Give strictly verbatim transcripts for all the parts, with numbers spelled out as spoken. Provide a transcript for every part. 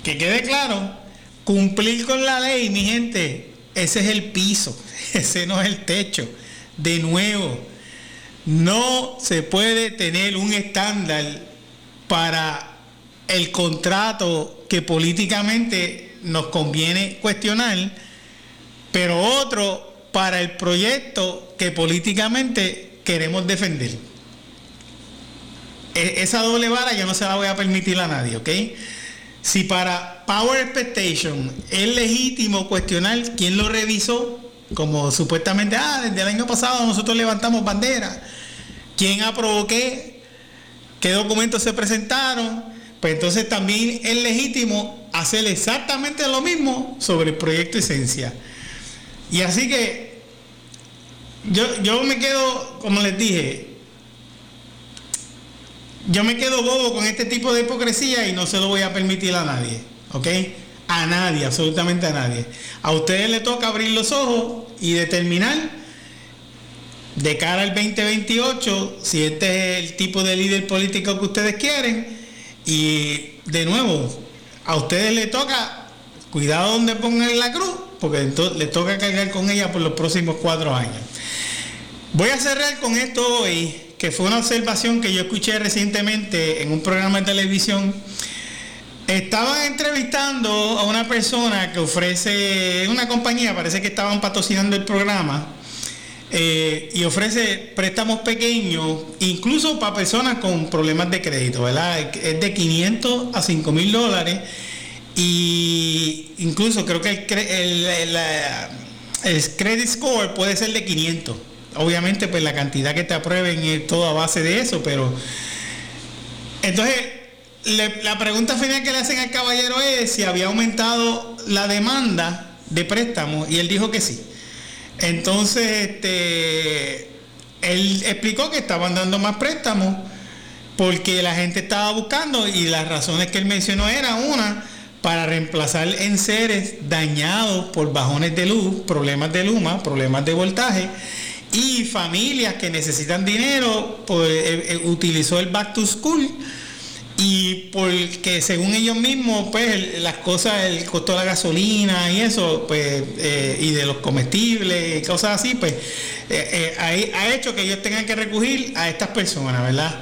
que quede claro, cumplir con la ley, mi gente, ese es el piso, ese no es el techo. De nuevo, no se puede tener un estándar para el contrato que políticamente nos conviene cuestionar, pero otro para el proyecto que políticamente queremos defender. Esa doble vara yo no se la voy a permitir a nadie, ¿ok? Si para Power Expectation es legítimo cuestionar quién lo revisó, como supuestamente, ah, desde el año pasado nosotros levantamos bandera, quién aprobó qué, qué documentos se presentaron, pues entonces también es legítimo hacer exactamente lo mismo sobre el proyecto Esencia. Y así que yo, yo me quedo, como les dije, yo me quedo bobo con este tipo de hipocresía y no se lo voy a permitir a nadie, ¿ok? A nadie, absolutamente a nadie. A ustedes les toca abrir los ojos y determinar de cara al veinte veintiocho si este es el tipo de líder político que ustedes quieren. Y de nuevo, a ustedes les toca, cuidado donde pongan la cruz, porque entonces les toca cargar con ella por los próximos cuatro años. Voy a cerrar con esto hoy, que fue una observación que yo escuché recientemente en un programa de televisión. Estaban entrevistando a una persona que ofrece, una compañía, parece que estaban patrocinando el programa, eh, y ofrece préstamos pequeños, incluso para personas con problemas de crédito, ¿verdad? Es de quinientos a cinco mil dólares, y incluso creo que el, el, el, el credit score puede ser de quinientos. Obviamente, pues la cantidad que te aprueben es todo a base de eso, pero entonces le, la pregunta final que le hacen al caballero es si había aumentado la demanda de préstamos, y él dijo que sí. Entonces, este, él explicó que estaban dando más préstamos porque la gente estaba buscando, y las razones que él mencionó eran una, para reemplazar enseres dañados por bajones de luz, problemas de luma, problemas de voltaje, y familias que necesitan dinero, pues eh, eh, utilizó el Back to School, y porque según ellos mismos, pues el, las cosas, el costo de la gasolina y eso, pues eh, y de los comestibles y cosas así, pues eh, eh, ha, ha hecho que ellos tengan que recurrir a estas personas, ¿verdad?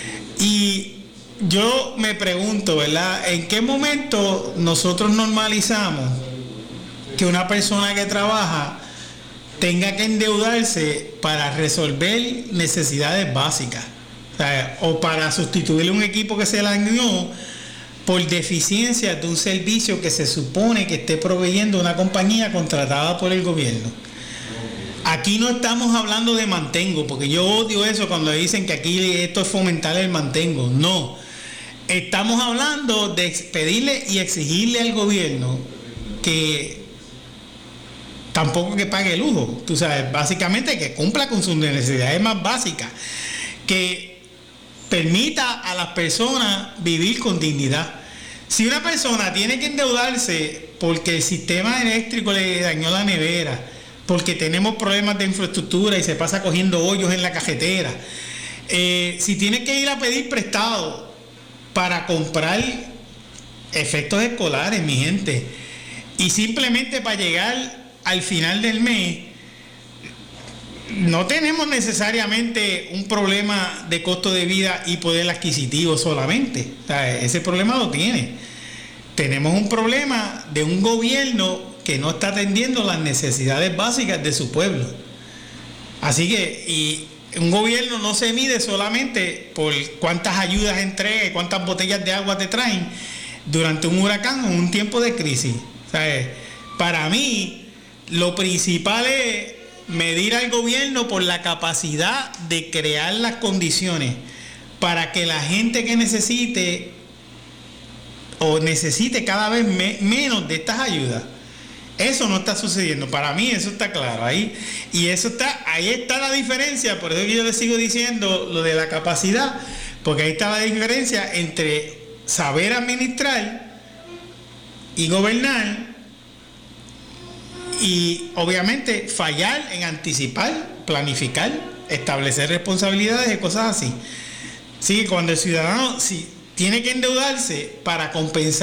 Y yo me pregunto, ¿verdad? ¿En qué momento nosotros normalizamos que una persona que trabaja tenga que endeudarse para resolver necesidades básicas? O sea, o para sustituirle un equipo que se le dañó por deficiencia de un servicio que se supone que esté proveyendo una compañía contratada por el gobierno. Aquí no estamos hablando de mantengo, porque yo odio eso cuando dicen que aquí esto es fomentar el mantengo. No, estamos hablando de pedirle y exigirle al gobierno que tampoco que pague lujo, tú sabes, básicamente que cumpla con sus necesidades más básicas, que permita a las personas vivir con dignidad. Si una persona tiene que endeudarse porque el sistema eléctrico le dañó la nevera, porque tenemos problemas de infraestructura y se pasa cogiendo hoyos en la cajetera, eh, si tiene que ir a pedir prestado para comprar efectos escolares, mi gente, y simplemente para llegar al final del mes, no tenemos necesariamente un problema de costo de vida y poder adquisitivo solamente. O sea, ese problema lo tiene. Tenemos un problema de un gobierno que no está atendiendo las necesidades básicas de su pueblo. Así que, y un gobierno no se mide solamente por cuántas ayudas entrega y cuántas botellas de agua te traen durante un huracán o un tiempo de crisis. O sea, para mí, lo principal es medir al gobierno por la capacidad de crear las condiciones para que la gente que necesite o necesite cada vez me, menos de estas ayudas. Eso no está sucediendo. Para mí eso está claro ahí, y eso está, ahí está la diferencia. Por eso yo le sigo diciendo lo de la capacidad, porque ahí está la diferencia entre saber administrar y gobernar, y obviamente fallar en anticipar, planificar, establecer responsabilidades y cosas así. Sí, cuando el ciudadano si tiene que endeudarse para compensar